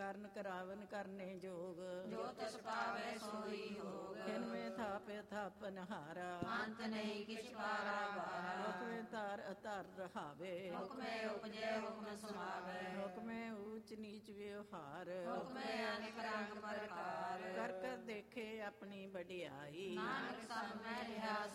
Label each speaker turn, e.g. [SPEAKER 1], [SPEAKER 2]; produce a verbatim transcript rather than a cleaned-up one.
[SPEAKER 1] ਕਰਨ ਕਰਾਵਨ ਕਰਨੇ ਜੋਗ
[SPEAKER 2] ਜੋ ਤਿਸ ਪਾਵੇ ਸੋਈ ਹੋਗ
[SPEAKER 1] ਖਿਨਵੇਂ ਥਾਪੇ ਥਾਪਨ ਹਾਰਾ
[SPEAKER 2] ਅੰਤ ਨਹੀਂ ਕਿਛ ਪਾਰਾ ਬਾਰਾ
[SPEAKER 1] ਹੁਕਮੇ ਧਾਰ ਅਧਾਰ ਰਹਾਵੇ
[SPEAKER 2] ਹੁਕਮੇ ਉਪਜੇ ਹੁਕਮ ਸਮਾਵੇ
[SPEAKER 1] ਹੁਕਮੇ ਊਚ ਨੀਚ ਵਿਵਹਾਰ
[SPEAKER 2] ਹੁਕਮੇ ਅਨੇਕ ਰੰਗ ਪ੍ਰਕਾਰ
[SPEAKER 1] ਕਰ ਕਰ ਦੇਖੇ ਆਪਣੀ ਵਡਿਆਈ
[SPEAKER 2] ਨਾਨਕ ਸਭ ਮੈਂ ਰਿਹਾ